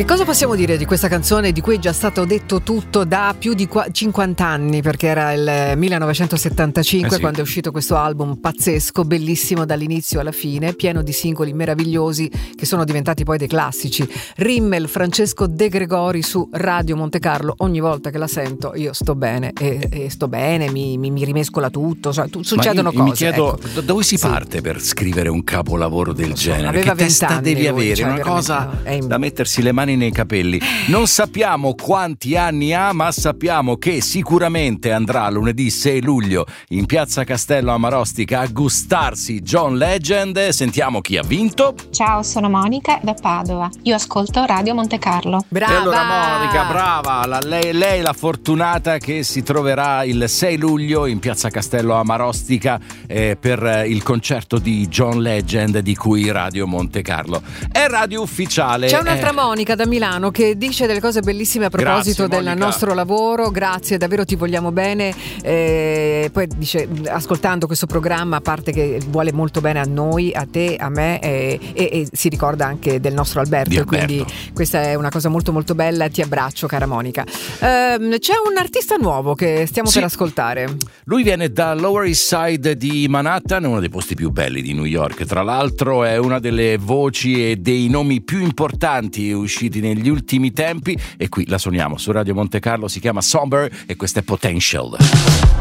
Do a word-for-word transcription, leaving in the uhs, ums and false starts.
Che cosa possiamo dire di questa canzone di cui è già stato detto tutto da più di cinquanta anni, perché era il millenovecentosettantacinque eh sì. quando è uscito questo album pazzesco, bellissimo dall'inizio alla fine, pieno di singoli meravigliosi che sono diventati poi dei classici. Rimmel, Francesco De Gregori su Radio Monte Carlo. Ogni volta che la sento io sto bene e, e sto bene, mi, mi, mi rimescola tutto, cioè, tu, succedono io, io cose. Mi chiedo ecco. da dove si sì. parte per scrivere un capolavoro del so, genere? Aveva che testa devi lui, avere? cioè, una cosa in... da mettersi le mani nei capelli. Non sappiamo quanti anni ha, ma sappiamo che sicuramente andrà lunedì sei luglio in piazza Castello a Marostica a gustarsi John Legend. Sentiamo chi ha vinto. Ciao, sono Monica da Padova. Io ascolto Radio Monte Carlo. Brava! E allora Monica, brava! La, lei, lei la fortunata che si troverà il sei luglio in piazza Castello a Marostica eh, per il concerto di John Legend di cui Radio Monte Carlo è radio ufficiale. C'è un'altra eh. Monica da Milano che dice delle cose bellissime a proposito Grazie, del Monica. nostro lavoro. Grazie, davvero ti vogliamo bene. Eh, poi dice, ascoltando questo programma, a parte che vuole molto bene a noi, a te, a me eh, e, e si ricorda anche del nostro Alberto, Di e Alberto. quindi questa è una cosa molto molto bella. Ti abbraccio, cara Monica. Eh, c'è un artista nuovo che stiamo Sì. per ascoltare. Lui viene da Lower East Side di Manhattan, uno dei posti più belli di New York. Tra l'altro è una delle voci e dei nomi più importanti usciti negli ultimi tempi, e qui la suoniamo su Radio Monte Carlo. Si chiama Somber e questa è Potential.